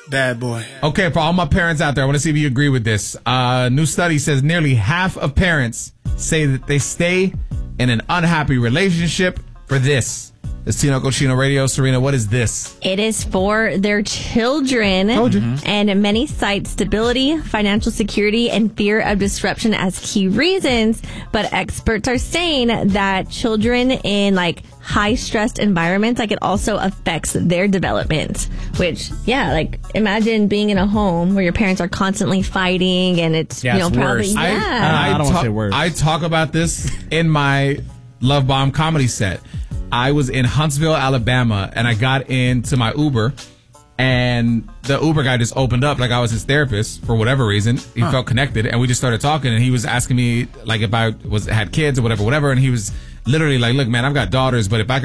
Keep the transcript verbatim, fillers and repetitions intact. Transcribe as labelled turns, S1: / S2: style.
S1: Bad boy.
S2: Okay, for all my parents out there, I want to see if you agree with this. Uh, new study says nearly half of parents say that they stay in an unhappy relationship for this. It's Tino Cochino Radio. Serena, what is this?
S3: It is for their children.
S2: Told you. Mm-hmm.
S3: And many cite stability, financial security, and fear of disruption as key reasons. But experts are saying that children in like high stressed environments, like it also affects their development. Which, yeah, like imagine being in a home where your parents are constantly fighting and it's,
S4: yeah,
S3: you know,
S4: it's
S3: probably,
S4: worse.
S3: yeah.
S2: I,
S4: I, I don't
S2: talk,
S4: want to say worse.
S2: I talk about this in my Love Bomb comedy set. I was in Huntsville, Alabama, and I got into my Uber, and the Uber guy just opened up like I was his therapist for whatever reason. He huh. felt connected, and we just started talking, and he was asking me like if I was had kids or whatever, whatever, and he was literally like, "Look, man, I've got daughters, but if I could